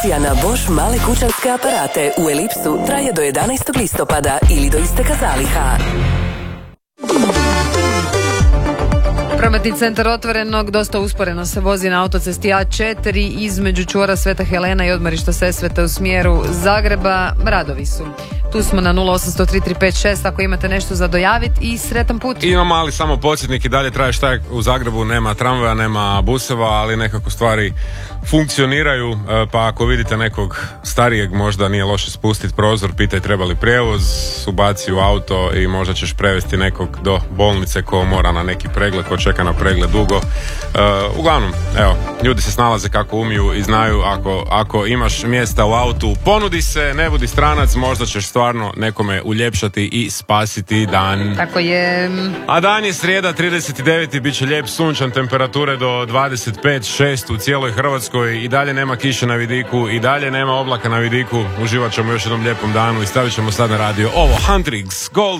Akcija na Bosch male kućanske aparate u Elipsu traje do 11. listopada ili do isteka zaliha. Prometni centar Otvorenog dosta usporeno se vozi na autocesti A4 između čvora Sveta Helena i odmorišta Sesvete u smjeru Zagreba. Radovi su. Tu smo na 0800-3356 ako imate nešto za dojaviti i sretan put. Ima mali samo podsjetnik i dalje traje šta je u Zagrebu, nema tramvaja, nema buseva, ali nekako stvari funkcioniraju, pa ako vidite nekog starijeg možda nije loše spustiti prozor, pitaj treba li prijevoz, ubaci u auto i možda ćeš prevesti nekog do bolnice ko mora na neki pregled, ko čeka na pregled dugo. Uglavnom, evo, ljudi se snalaze kako umiju i znaju ako imaš mjesta u autu, ponudi se, ne budi stranac, možda ćeš stvarno nekome uljepšati i spasiti dan. Tako je. A dan je srijeda, 39. bit će lijep sunčan, temperature do 25-6 u cijeloj Hrvatskoj, i dalje nema kiše na vidiku, i dalje nema oblaka na vidiku. Uživat ćemo još jednom lijepom danu i stavit ćemo sad na radio ovo Huntrix Gold.